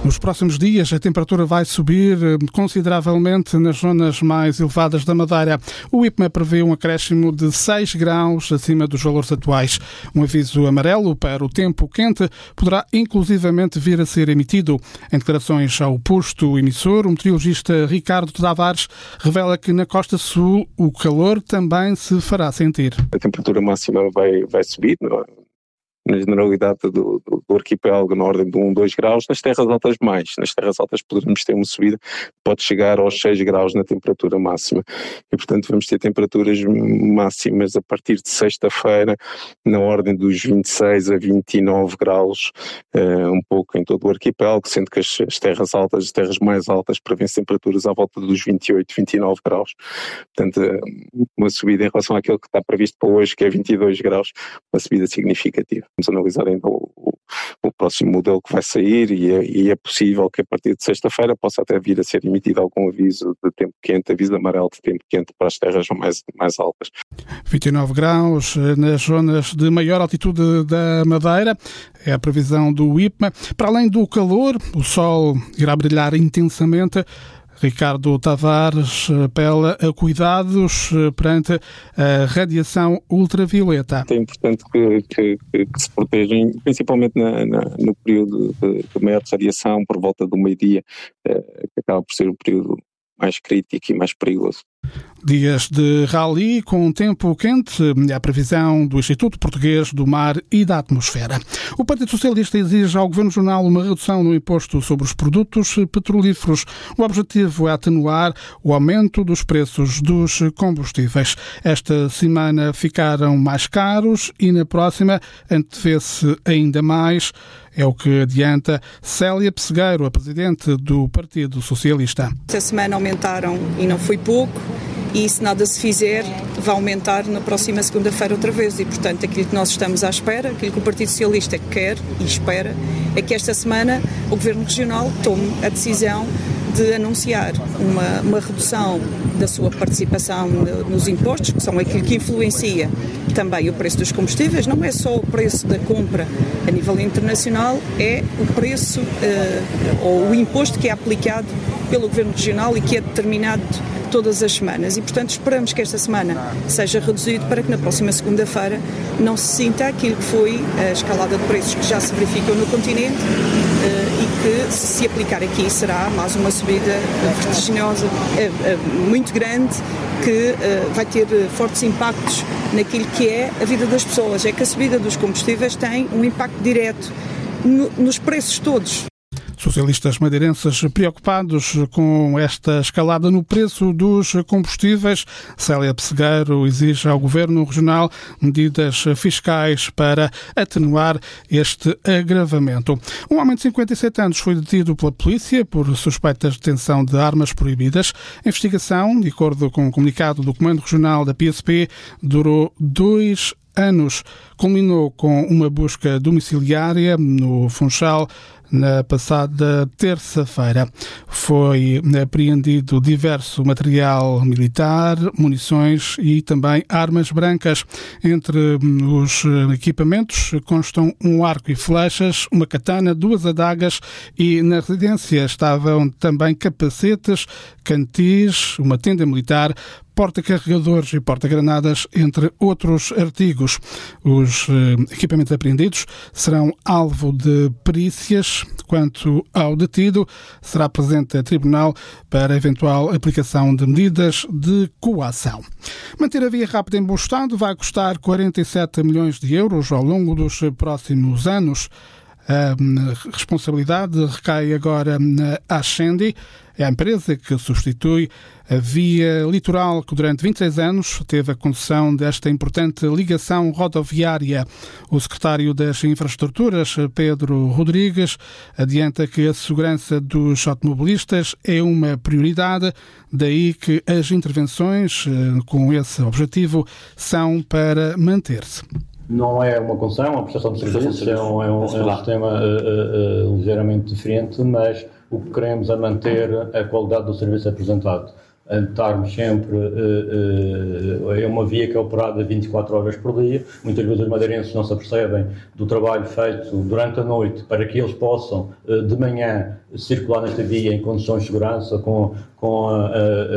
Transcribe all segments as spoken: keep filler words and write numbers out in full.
Nos próximos dias a temperatura vai subir consideravelmente nas zonas mais elevadas da Madeira. O IPMA prevê um acréscimo de seis graus acima dos valores atuais. Um aviso amarelo para o tempo quente poderá inclusivamente vir a ser emitido. Em declarações ao posto emissor, o meteorologista Ricardo Tavares revela que na Costa Sul o calor também se fará sentir. A temperatura máxima vai, vai subir, não é? Na generalidade do, do, do arquipélago na ordem de um, dois graus, nas terras altas mais. Nas terras altas poderemos ter uma subida, pode chegar aos seis graus na temperatura máxima. E, portanto, vamos ter temperaturas máximas a partir de sexta-feira, na ordem dos vinte e seis a vinte e nove graus, uh, um pouco em todo o arquipélago, sendo que as, as terras altas, as terras mais altas, prevêem temperaturas à volta dos vinte e oito, vinte e nove graus. Portanto, uh, uma subida em relação àquilo que está previsto para hoje, que é vinte e dois graus, uma subida significativa. Vamos analisar ainda o, o, o próximo modelo que vai sair e é, e é possível que a partir de sexta-feira possa até vir a ser emitido algum aviso de tempo quente, aviso amarelo de tempo quente para as terras mais, mais altas. vinte e nove graus nas zonas de maior altitude da Madeira, é a previsão do IPMA. Para além do calor, o sol irá brilhar intensamente. Ricardo Tavares apela a cuidados perante a radiação ultravioleta. É importante que, que, que se protejam, principalmente na, na, no período de, de maior radiação, por volta do meio-dia, que acaba por ser o período mais crítico e mais perigoso. Dias de rally com tempo quente, é a previsão do Instituto Português do Mar e da Atmosfera. O Partido Socialista exige ao Governo Regional uma redução no imposto sobre os produtos petrolíferos. O objetivo é atenuar o aumento dos preços dos combustíveis. Esta semana ficaram mais caros e na próxima antevê-se ainda mais. É o que adianta Célia Pessegueiro, a presidente do Partido Socialista. Esta semana aumentaram e não foi pouco, e se nada se fizer, vai aumentar na próxima segunda-feira outra vez. E, portanto, aquilo que nós estamos à espera, aquilo que o Partido Socialista quer e espera, é que esta semana o Governo Regional tome a decisão de anunciar uma, uma redução da sua participação nos impostos, que são aquilo que influencia também o preço dos combustíveis. Não é só o preço da compra a nível internacional, é o preço uh, ou o imposto que é aplicado pelo Governo Regional e que é determinado todas as semanas. E, portanto, esperamos que esta semana seja reduzido para que na próxima segunda-feira não se sinta aquilo que foi a escalada de preços que já se verificou no continente uh, e que, se se aplicar aqui, será mais uma subida vertiginosa, uh, uh, muito grande, que uh, vai ter fortes impactos naquilo que é a vida das pessoas. É que a subida dos combustíveis tem um impacto direto no, nos preços todos. Socialistas madeirenses preocupados com esta escalada no preço dos combustíveis. Célia Pessegueiro exige ao Governo Regional medidas fiscais para atenuar este agravamento. Um homem de cinquenta e sete anos foi detido pela polícia por suspeitas de detenção de armas proibidas. A investigação, de acordo com o comunicado do Comando Regional da P S P, durou dois anos. Culminou com uma busca domiciliária no Funchal na passada terça-feira. Foi apreendido diverso material militar, munições e também armas brancas. Entre os equipamentos constam um arco e flechas, uma katana, duas adagas e na residência estavam também capacetes, cantis, uma tenda militar, porta-carregadores e porta-granadas, entre outros artigos. Os equipamentos apreendidos serão alvo de perícias. Quanto ao detido, será presente a tribunal para eventual aplicação de medidas de coação. Manter a via rápida em bom estado vai custar quarenta e sete milhões de euros ao longo dos próximos anos. A responsabilidade recai agora na Ascendi, é a empresa que substitui a via litoral que durante vinte e seis anos teve a concessão desta importante ligação rodoviária. O secretário das Infraestruturas, Pedro Rodrigues, adianta que a segurança dos automobilistas é uma prioridade, daí que as intervenções com esse objetivo são para manter-se. Não é uma concessão, é uma prestação de serviços, é um, é um, é um sistema uh, uh, ligeiramente diferente, mas o que queremos é manter a qualidade do serviço apresentado. a estarmos sempre, uh, uh, é uma via que é operada vinte e quatro horas por dia. Muitas vezes os madeirenses não se apercebem do trabalho feito durante a noite para que eles possam, uh, de manhã, circular nesta via em condições de segurança, com, com a,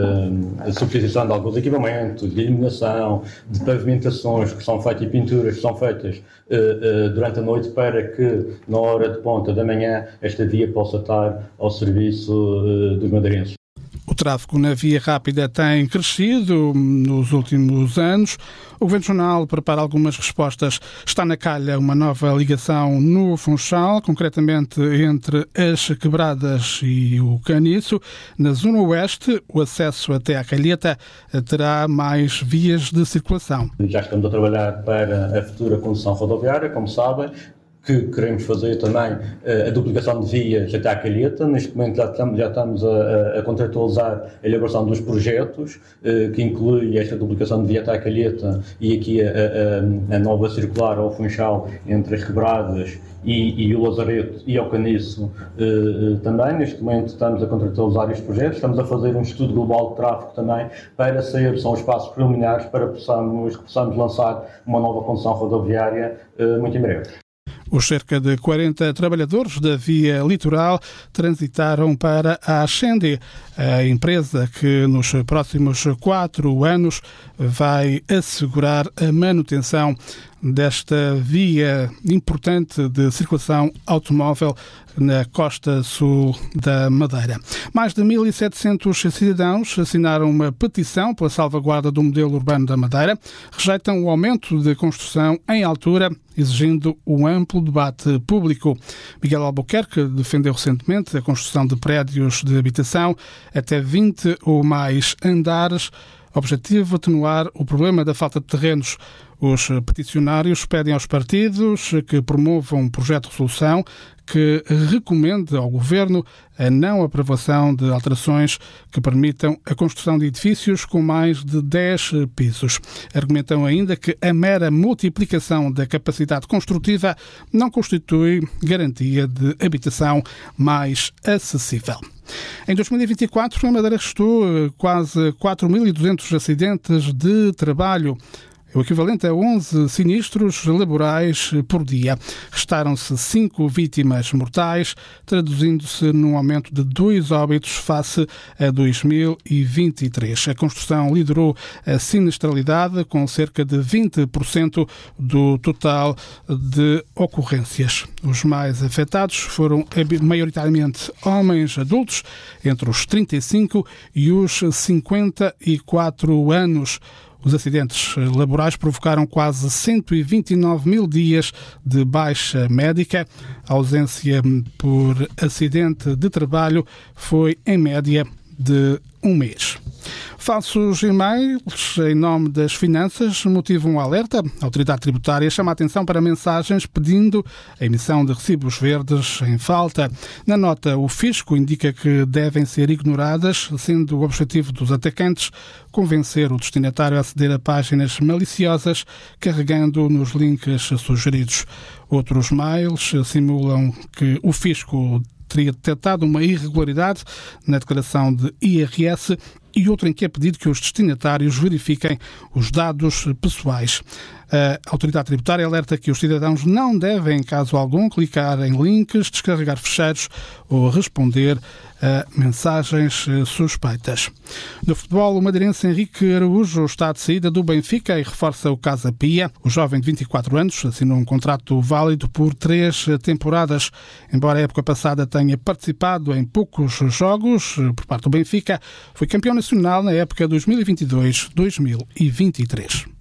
a, a substituição de alguns equipamentos, de iluminação, de pavimentações que são feitas e pinturas que são feitas uh, uh, durante a noite para que, na hora de ponta da manhã, esta via possa estar ao serviço uh, dos madeirenses. O tráfego na via rápida tem crescido nos últimos anos. O Governo Regional prepara algumas respostas. Está na calha uma nova ligação no Funchal, concretamente entre as Quebradas e o Caniço. Na zona oeste, o acesso até à Calheta terá mais vias de circulação. Já estamos a trabalhar para a futura concessão rodoviária, como sabem, que queremos fazer também a duplicação de vias até à Calheta. Neste momento já estamos, já estamos a, a contratualizar a elaboração dos projetos, que inclui esta duplicação de via até à Calheta e aqui a, a, a nova circular ao Funchal entre as Quebradas e, e o Lazareto e ao Caniço também. Neste momento estamos a contratualizar estes projetos, estamos a fazer um estudo global de tráfego também para ser, são os passos preliminares para que possamos, possamos lançar uma nova concessão rodoviária muito em breve. Os cerca de quarenta trabalhadores da via litoral transitaram para a Ascendi, a empresa que nos próximos quatro anos vai assegurar a manutenção desta via importante de circulação automóvel na costa sul da Madeira. Mais de mil e setecentos cidadãos assinaram uma petição pela salvaguarda do modelo urbano da Madeira, rejeitam o aumento de construção em altura, exigindo um amplo debate público. Miguel Albuquerque defendeu recentemente a construção de prédios de habitação até vinte ou mais andares, objetivo atenuar o problema da falta de terrenos. Os peticionários pedem aos partidos que promovam um projeto de resolução que recomende ao Governo a não aprovação de alterações que permitam a construção de edifícios com mais de dez pisos. Argumentam ainda que a mera multiplicação da capacidade construtiva não constitui garantia de habitação mais acessível. Em dois mil e vinte e quatro, a Madeira registrou quase quatro mil e duzentos acidentes de trabalho, o equivalente a onze sinistros laborais por dia. Restaram-se cinco vítimas mortais, traduzindo-se num aumento de dois óbitos face a dois mil e vinte e três. A construção liderou a sinistralidade, com cerca de vinte por cento do total de ocorrências. Os mais afetados foram maioritariamente homens adultos, entre os trinta e cinco e os cinquenta e quatro anos. Os acidentes laborais provocaram quase cento e vinte e nove mil dias de baixa médica. A ausência por acidente de trabalho foi, em média, de um mês. Falsos e-mails em nome das finanças motivam um alerta. A autoridade tributária chama a atenção para mensagens pedindo a emissão de recibos verdes em falta. Na nota, o fisco indica que devem ser ignoradas, sendo o objetivo dos atacantes convencer o destinatário a aceder a páginas maliciosas, carregando nos links sugeridos. Outros mails simulam que o fisco teria detectado uma irregularidade na declaração de I R S e outro em que é pedido que os destinatários verifiquem os dados pessoais. A autoridade tributária alerta que os cidadãos não devem, em caso algum, clicar em links, descarregar ficheiros ou responder a mensagens suspeitas. No futebol, o madeirense Henrique Araújo está de saída do Benfica e reforça o Casa Pia. O jovem de vinte e quatro anos assinou um contrato válido por três temporadas. Embora a época passada tenha participado em poucos jogos por parte do Benfica, foi campeão nacional na época dois mil e vinte e dois a dois mil e vinte e três.